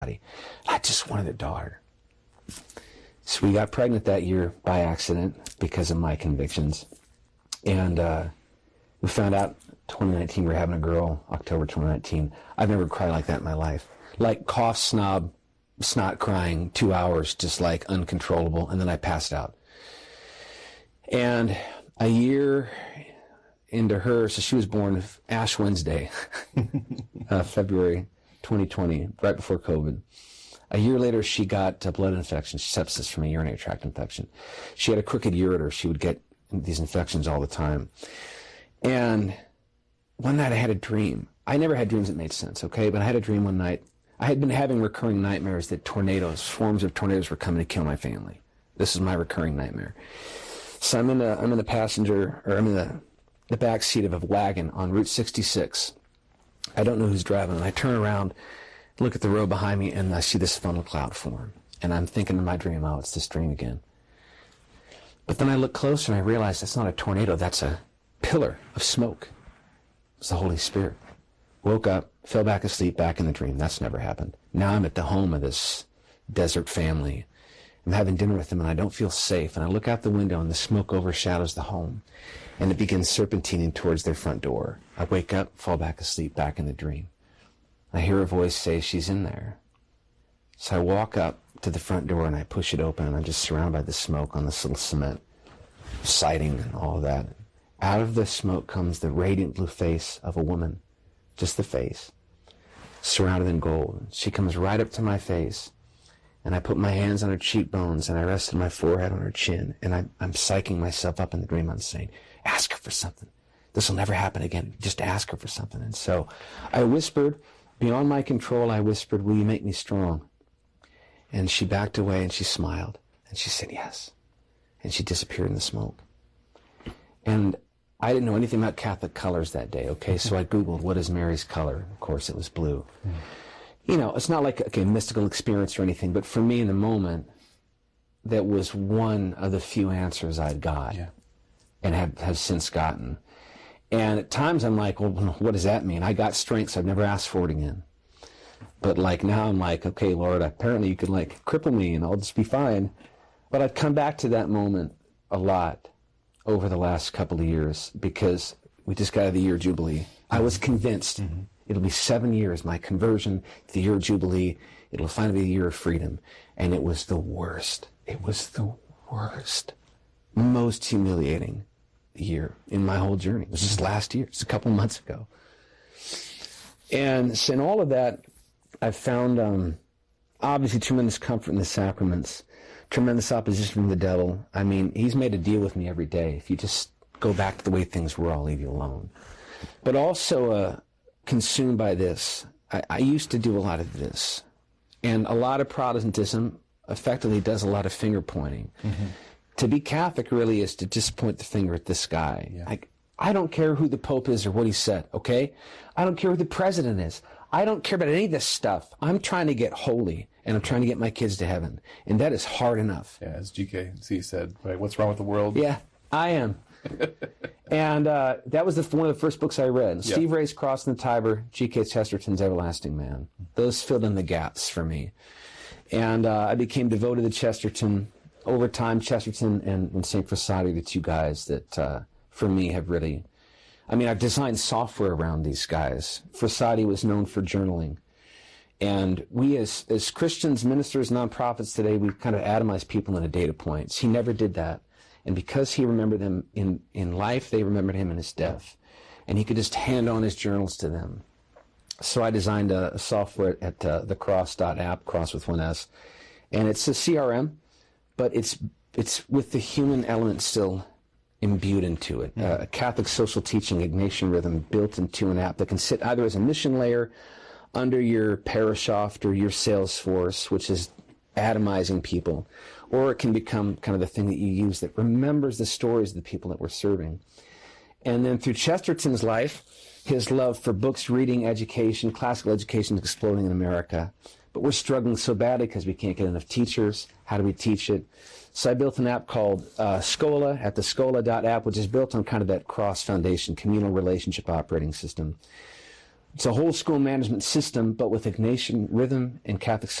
I just wanted a daughter. So we got pregnant that year by accident because of my convictions. And we found out 2019 we were having a girl, October 2019. I've never cried like that in my life. Like cough, snot crying, 2 hours, just like uncontrollable. And then I passed out. And a year into her, so she was born Ash Wednesday, February 2020, right before COVID. A year later, she got a blood infection, sepsis from a urinary tract infection. She had a crooked ureter. She would get these infections all the time. And one night I had a dream. I never had dreams that made sense, okay? But I had a dream one night. I had been having recurring nightmares that swarms of tornadoes were coming to kill my family. This is my recurring nightmare. So I'm in the passenger, or I'm in the back seat of a wagon on Route 66. I don't know who's driving, and I turn around, look at the road behind me, and I see this funnel cloud form. And I'm thinking in my dream, oh, it's this dream again. But then I look closer, and I realize that's not a tornado, that's a pillar of smoke. It's the Holy Spirit. Woke up, fell back asleep, back in the dream. That's never happened. Now I'm at the home of this desert family. I'm having dinner with them, and I don't feel safe. And I look out the window, and the smoke overshadows the home. And it begins serpentining towards their front door. I wake up, fall back asleep, back in the dream. I hear a voice say, she's in there. So I walk up to the front door, and I push it open, and I'm just surrounded by the smoke on this little cement siding and all of that. Out of the smoke comes the radiant blue face of a woman, just the face, surrounded in gold. She comes right up to my face. And I put my hands on her cheekbones, and I rested my forehead on her chin, and I'm psyching myself up in the dream. I'm saying, ask her for something. This will never happen again. Just ask her for something. And so I whispered, beyond my control, I whispered, will you make me strong? And she backed away, and she smiled, and she said yes. And she disappeared in the smoke. And I didn't know anything about Catholic colors that day, okay? So I Googled, what is Mary's color? Of course, it was blue. You know, it's not like a mystical experience or anything, but for me in the moment, that was one of the few answers I'd got and have since gotten. And at times I'm like, well, what does that mean? I got strength, so I've never asked for it again. But like now I'm like, okay, Lord, apparently you could like cripple me and I'll just be fine. But I've come back to that moment a lot over the last couple of years because we just got out of the year Jubilee. I was convinced it'll be 7 years, my conversion to the year of Jubilee. It'll finally be the year of freedom. And it was the worst. It was the worst, most humiliating year in my whole journey. It was just last year. It's a couple months ago. And so in all of that, I've found obviously tremendous comfort in the sacraments, tremendous opposition from the devil. I mean, he's made a deal with me every day. If you just go back to the way things were, I'll leave you alone. But also consumed by this. I used to do a lot of this. And a lot of Protestantism effectively does a lot of finger pointing. To be Catholic really is to just point the finger at this guy. I don't care who the Pope is or what he said, okay? I don't care who the president is. I don't care about any of this stuff. I'm trying to get holy, and I'm trying to get my kids to heaven. And that is hard enough. Yeah, as GKC said, right? What's wrong with the world? Yeah, I am. And that was one of the first books I read. Steve Ray's Crossing the Tiber, G.K. Chesterton's Everlasting Man. Those filled in the gaps for me. And I became devoted to Chesterton. Over time, Chesterton and St. Frassati are the two guys that, for me, have really... I mean, I've designed software around these guys. Frassati was known for journaling. And we as Christians, ministers, nonprofits today, we kind of atomize people into data points. He never did that. And because he remembered them in life, they remembered him in his death. And he could just hand on his journals to them. So I designed a software at thecross.app, cross with one S. And it's a CRM, but it's with the human element still imbued into it. A Catholic social teaching Ignatian rhythm built into an app that can sit either as a mission layer under your Perishoft or your Salesforce, which is atomizing people, or it can become kind of the thing that you use that remembers the stories of the people that we're serving. And then through Chesterton's life, his love for books, reading, education, classical education is exploding in America. But we're struggling so badly because we can't get enough teachers. How do we teach it? So I built an app called Schola at the Schola.app, which is built on kind of that Cross Foundation communal relationship operating system, It's a whole school management system, but with Ignatian rhythm and Catholic